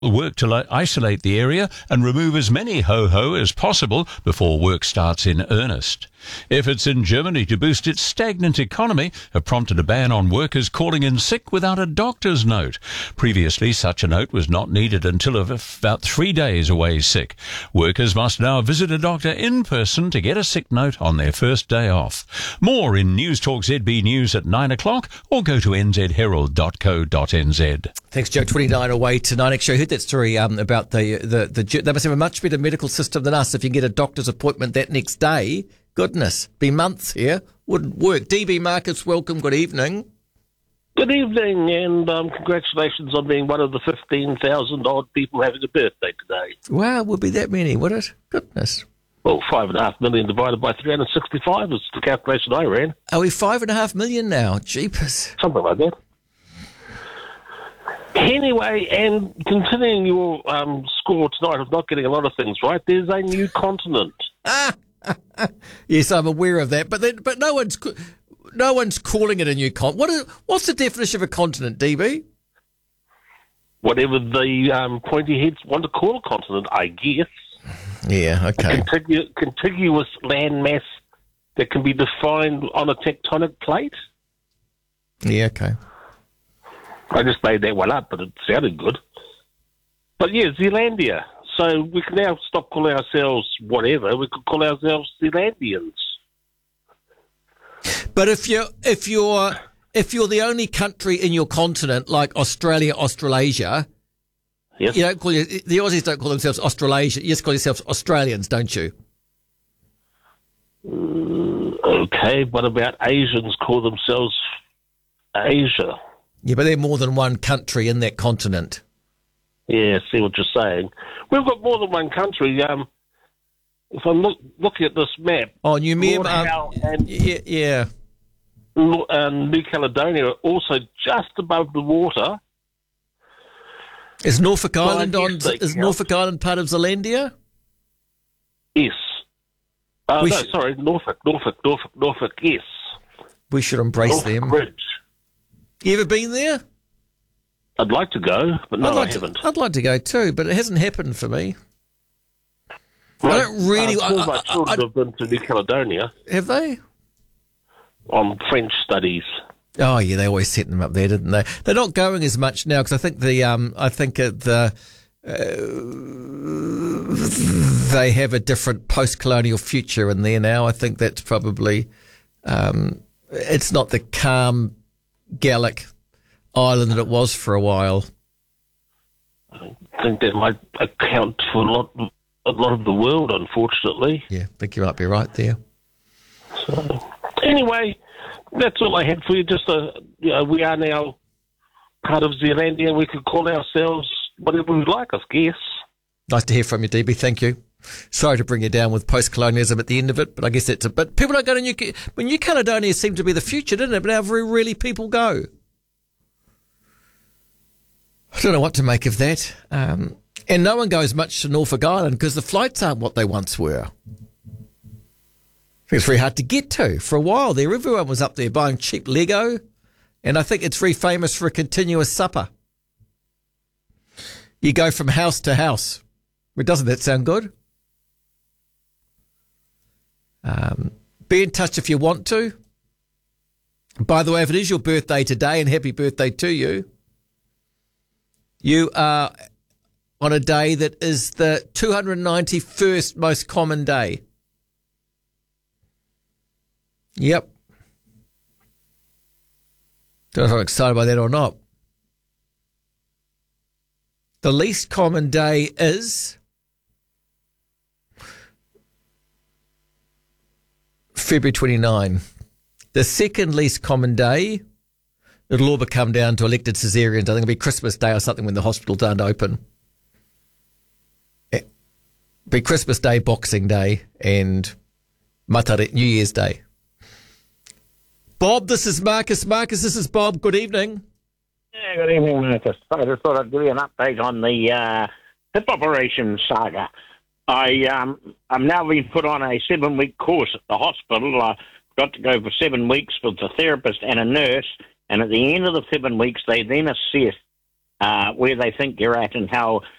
work to isolate the area and remove as many ho-ho as possible before work starts in earnest. Efforts in Germany to boost its stagnant economy have prompted a ban on workers calling in sick without a doctor's note. Previously, such a note was not needed until about 3 days away sick. Workers must now visit a doctor in person to get a sick note on their first day off. More in News Talk ZB News at 9 o'clock or go to nzherald.co.nz. Thanks, Joe. 29 away to 9. Actually, I heard that story about they must have a much better medical system than us. If you can get a doctor's appointment that next day, goodness, be months here, wouldn't work. DB Marcus, welcome, good evening. Good evening, and congratulations on being one of the 15,000 odd people having a birthday today. Wow, would be that many, would it? Goodness. Well, 5.5 million divided by 365 is the calculation I ran. Are we 5.5 million now? Jeepers. Something like that. Anyway, and continuing your score tonight of not getting a lot of things right, there's a new continent. Yes, I'm aware of that, but no one's calling it a new continent. What's the definition of a continent, DB? Whatever the pointy heads want to call a continent, I guess. Yeah, okay. A contiguous landmass that can be defined on a tectonic plate. Yeah, okay. I just made that one up, but it sounded good. But yeah, Zealandia. So we can now stop calling ourselves whatever. We could call ourselves Zealandians. But if you're the only country in your continent, like Australia, Australasia, yes, you don't call the Aussies don't call themselves Australasia. You just call yourselves Australians, don't you? Okay. What about Asians call themselves Asia? Yeah, but they're more than one country in that continent. Yeah, see what you're saying. We've got more than one country. If I'm looking at this map, New Caledonia are also just above the water. Is Norfolk Island Norfolk Island part of Zealandia? Yes. Norfolk, yes. We should embrace them. Bridge. You ever been there? I'd like to go, but no, I haven't. I'd like to go too, but it hasn't happened for me. Well, I don't really... my children have been to New Caledonia. Have they? On French studies. Oh, yeah, they always set them up there, didn't they? They're not going as much now because I think they have a different post-colonial future in there now. I think that's probably... it's not the calm Gallic island that it was for a while. I think that might account for a lot of the world, unfortunately. Yeah, I think you might be right there. So, anyway, that's all I had for you. Just, we are now part of Zealandia. We could call ourselves whatever we like, I guess. Nice to hear from you, DB. Thank you. Sorry to bring you down with post-colonialism at the end of it, but I guess that's but people don't go to New Caledonia seemed to be the future, didn't it? But how very rarely people go. I don't know what to make of that. And no one goes much to Norfolk Island because the flights aren't what they once were. It's very hard to get to. For a while there, everyone was up there buying cheap Lego, and I think it's very famous for a continuous supper. You go from house to house. But doesn't that sound good? Be in touch if you want to. By the way, if it is your birthday today, and happy birthday to you, you are on a day that is the 291st most common day. Yep. Don't know if I'm excited by that or not. The least common day is February 29. The second least common day, it'll all come down to elected caesareans. I think it'll be Christmas Day or something when the hospitals aren't open. It'll be Christmas Day, Boxing Day, and Matare, New Year's Day. Bob, this is Marcus. Marcus, this is Bob. Good evening. Yeah, good evening, Marcus. I just thought I'd give you an update on the hip operation saga. I'm now being put on a 7-week course at the hospital. I've got to go for 7 weeks with a therapist and a nurse, and at the end of the 7 weeks, they then assess where they think you're at and how